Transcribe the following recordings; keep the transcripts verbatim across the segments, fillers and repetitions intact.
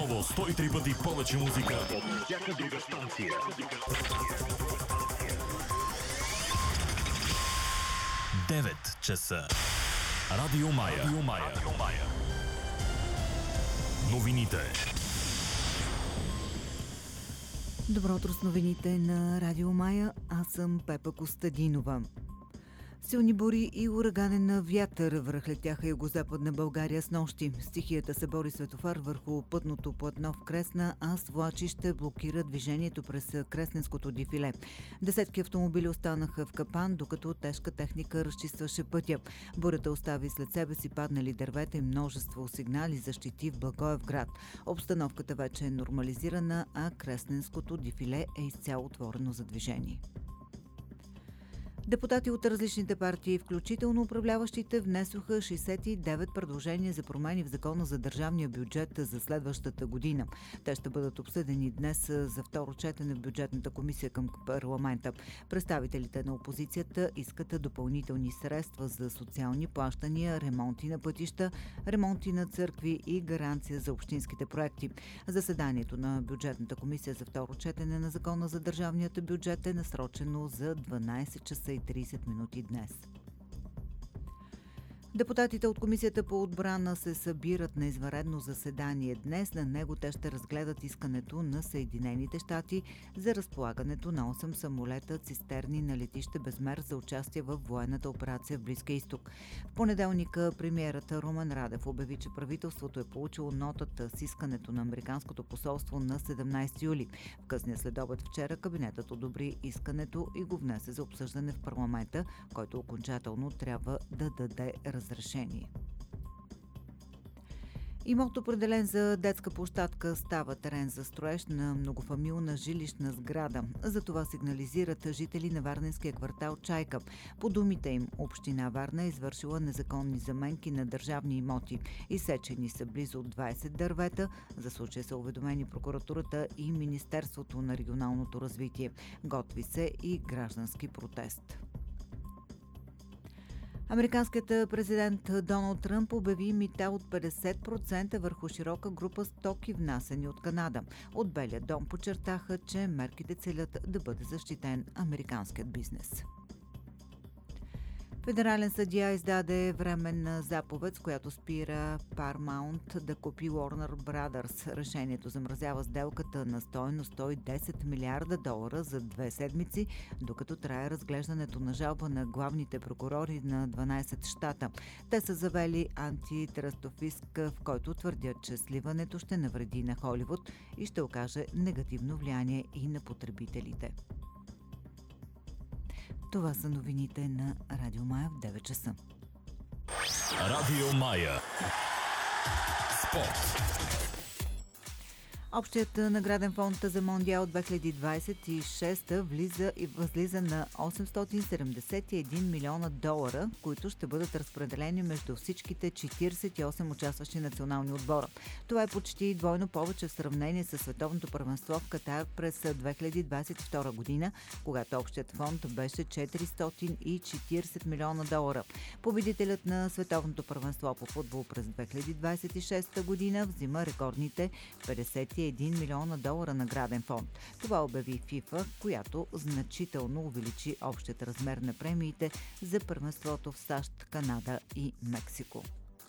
Отново сто и три пъти повече музика от всяка друга станция. девет часа. Радио Мая. Радио Мая. Радио Мая. Новините. Добро утро с новините на Радио Мая. Аз съм Пепа Костадинова. Силни бури и ураганен вятър връхлетяха югозападна България с нощи. Стихията се бори светофар върху пътното платно в Кресна, а свлачи ще блокира движението през Кресненското дефиле. Десетки автомобили останаха в капан, докато тежка техника разчистваше пътя. Бурята остави след себе си паднали дървета и множество сигнали за щети в Благоевград. Обстановката вече е нормализирана, а Кресненското дефиле е изцяло отворено за движение. Депутати от различните партии, включително управляващите, внесоха шейсет и девет предложения за промени в Закона за държавния бюджет за следващата година. Те ще бъдат обсъдени днес за второ четене в бюджетната комисия към парламента. Представителите на опозицията искат допълнителни средства за социални плащания, ремонти на пътища, ремонти на църкви и гаранция за общинските проекти. Заседанието на бюджетната комисия за второ четене на Закона за държавният бюджет е насрочено за дванайсет часа и трийсет минути днес. Депутатите от Комисията по отбрана се събират на извънредно заседание днес. На него те ще разгледат искането на Съединените щати за разполагането на осем самолета цистерни на летище Безмер за участие в военната операция в Близкия изток. В понеделника премиерът Румен Радев обяви, че правителството е получило нотата с искането на Американското посолство на седемнайсети юли. В късния следобед вчера кабинетът одобри искането и го внесе за обсъждане в парламента, който окончателно трябва да даде разрешение. Имот, определен за детска площадка, става терен за строеж на многофамилна жилищна сграда. За това сигнализират жители на варненския квартал Чайка. По думите им, община Варна е извършила незаконни заменки на държавни имоти. Изсечени са близо двайсет дървета. За случая са уведомени прокуратурата и Министерството на регионалното развитие. Готви се и граждански протест. Американският президент Доналд Тръмп обяви мита от петдесет процента върху широка група стоки, внасени от Канада. От Белия дом подчертаха, че мерките целят да бъде защитен американският бизнес. Федерален съдия издаде временна заповед, с която спира Paramount да купи Warner Brothers. Решението замразява сделката на стойност сто и десет милиарда долара за две седмици, докато трае разглеждането на жалба на главните прокурори на дванайсет щата. Те са завели антитръстов иск, в който твърдят, че сливането ще навреди на Холивуд и ще окаже негативно влияние и на потребителите. Това са новините на Радио Мая в девет часа. Радио Мая. Спорт. Общият награден фонд за Мондиал две хиляди двайсет и шеста влиза и възлиза на осемстотин седемдесет и един милиона долара, които ще бъдат разпределени между всичките четирийсет и осем участващи национални отбора. Това е почти двойно повече в сравнение с световното първенство в Катар през две хиляди двайсет и втора година, когато общият фонд беше четиристотин и четирийсет милиона долара. Победителят на световното първенство по футбол през две хиляди двайсет и шеста година взима рекордните петдесет и един милиона долара награден фонд. Това обяви ФИФА, която значително увеличи общият размер на премиите за първенството в САЩ, Канада и Мексико.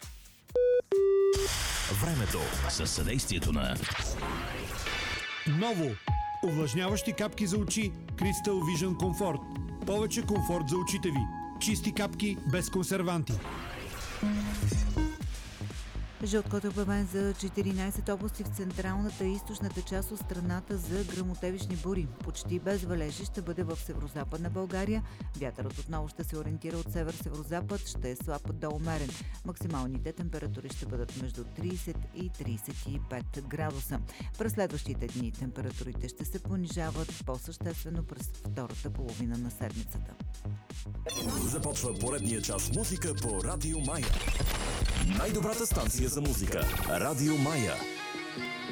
Времето със съдействието на Ново! Увлажняващи капки за очи Crystal Vision Comfort. Повече комфорт за очите ви. Чисти капки без консерванти. Жълт код е обявен за четиринайсет области в централната и източната част от страната за гръмотевични бури. Почти без валежи ще бъде в северозападна България. Вятърът отново ще се ориентира от север-северозапад, ще е слаб до умерен. Максималните температури ще бъдат между трийсет и трийсет и пет градуса. През следващите дни температурите ще се понижават по-съществено през втората половина на седмицата. Започва поредния час музика по Радио Мая. Най-добрата станция за музика. Радио Мая.